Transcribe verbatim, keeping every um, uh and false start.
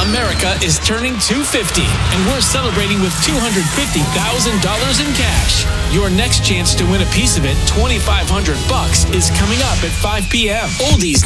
America is turning two hundred fifty, and we're celebrating with two hundred fifty thousand dollars in cash. Your next chance to win a piece of it, twenty-five hundred bucks, is coming up at five p.m. Oldies